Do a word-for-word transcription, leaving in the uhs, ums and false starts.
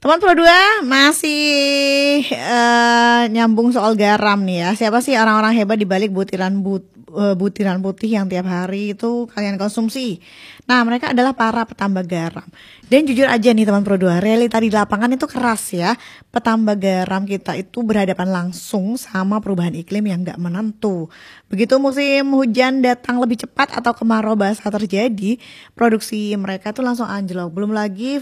Teman Pro dua masih uh, nyambung soal garam nih ya. Siapa sih orang-orang hebat di balik butiran but, uh, butiran putih yang tiap hari itu kalian konsumsi? Nah, mereka adalah para petambak garam. Dan jujur aja nih teman Pro dua, realita di lapangan itu keras ya. Petambak garam kita itu berhadapan langsung sama perubahan iklim yang gak menentu. Begitu musim hujan datang lebih cepat atau kemarau basah terjadi, produksi mereka tuh langsung anjlok. Belum lagi